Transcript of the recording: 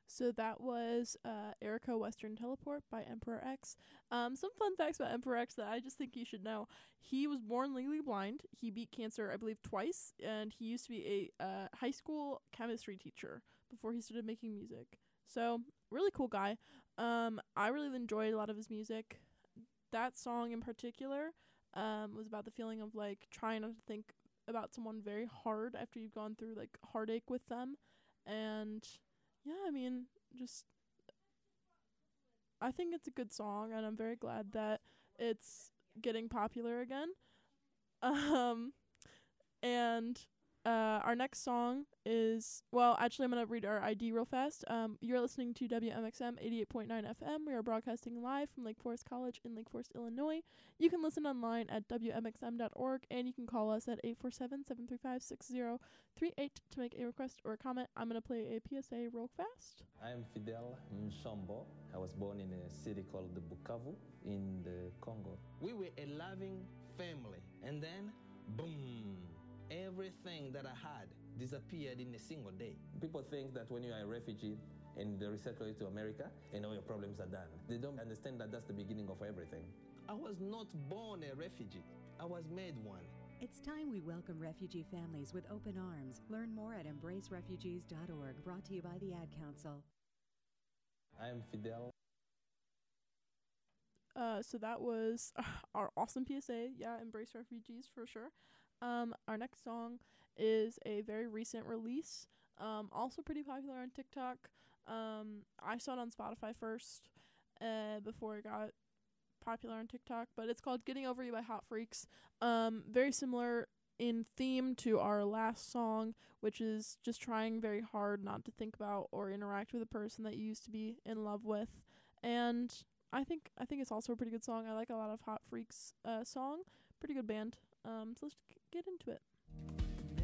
So that was Erica Western Teleport by Emperor X. Some fun facts about Emperor X that I just think you should know. He was born legally blind. He beat cancer, I believe, twice, and he used to be a high school chemistry teacher before he started making music. So, really cool guy. I really enjoyed a lot of his music. That song in particular was about the feeling of like trying not to think about someone very hard after you've gone through like heartache with them. And yeah, I mean, just I think it's a good song, and I'm very glad that it's getting popular again. Um, and our next song is, well, actually, I'm going to read our ID real fast. You're listening to WMXM 88.9 FM. We are broadcasting live from Lake Forest College in Lake Forest, Illinois. You can listen online at WMXM.org, and you can call us at 847-735-6038 to make a request or a comment. I'm going to play a PSA real fast. I'm Fidel Mshombo. I was born in a city called Bukavu in the Congo. We were a loving family, and then, boom, everything that I had disappeared in a single day. People think that when you are a refugee and they resettle you to America, and all your problems are done. They don't understand that that's the beginning of everything. I was not born a refugee. I was made one. It's time we welcome refugee families with open arms. Learn more at embracerefugees.org, brought to you by the Ad Council. I'm Fidel. So that was our awesome PSA. Yeah, embrace refugees for sure. Our next song is a very recent release. Also pretty popular on TikTok. I saw it on Spotify first, before it got popular on TikTok, but it's called Getting Over You by Hot Freaks. Very similar in theme to our last song, which is just trying very hard not to think about or interact with a person that you used to be in love with. And I think it's also a pretty good song. I like a lot of Hot Freaks song. Pretty good band. So let's get into it.